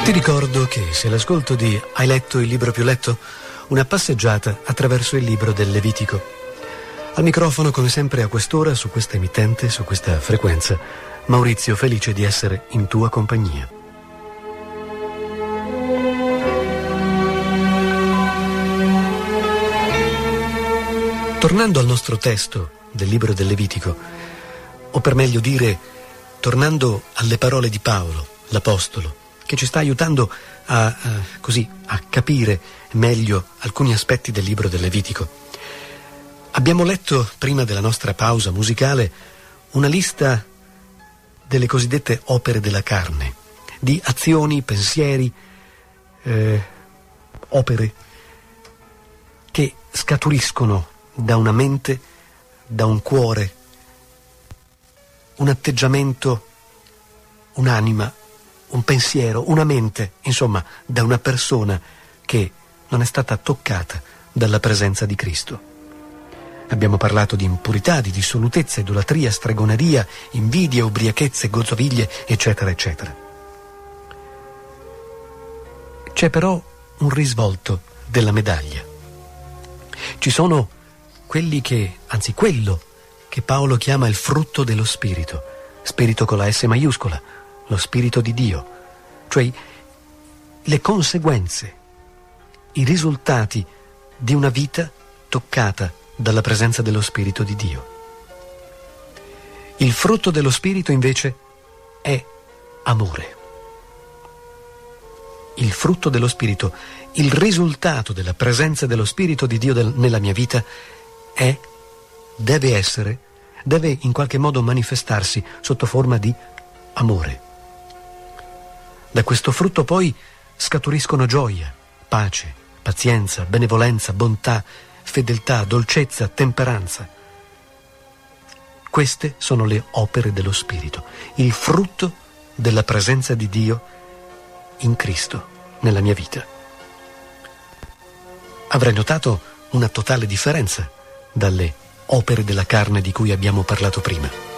Ti ricordo che se l'ascolto di Hai letto il libro più letto? Una passeggiata attraverso il libro del Levitico. Al microfono, come sempre a quest'ora, su questa emittente, su questa frequenza, Maurizio, felice di essere in tua compagnia. Tornando al nostro testo del libro del Levitico, o per meglio dire, tornando alle parole di Paolo, l'Apostolo, che ci sta aiutando a capire meglio alcuni aspetti del libro del Levitico. Abbiamo letto, prima della nostra pausa musicale, una lista delle cosiddette opere della carne, di azioni, pensieri, opere che scaturiscono da una mente, da un cuore, un atteggiamento, un'anima, un pensiero, una mente, insomma, da una persona che non è stata toccata dalla presenza di Cristo. Abbiamo parlato di impurità, di dissolutezza, idolatria, stregoneria, invidie, ubriachezze, gozzoviglie, eccetera, eccetera. C'è però un risvolto della medaglia. Ci sono quello che Paolo chiama il frutto dello Spirito, Spirito con la S maiuscola, lo Spirito di Dio, cioè le conseguenze, i risultati di una vita toccata dalla presenza dello Spirito di Dio. Il frutto dello Spirito invece è amore. Il frutto dello Spirito, il risultato della presenza dello Spirito di Dio nella mia vita deve in qualche modo manifestarsi sotto forma di amore. Da questo frutto poi scaturiscono gioia, pace, pazienza, benevolenza, bontà, fedeltà, dolcezza, temperanza. Queste sono le opere dello Spirito, il frutto della presenza di Dio in Cristo nella mia vita. Avrei notato una totale differenza dalle opere della carne di cui abbiamo parlato prima.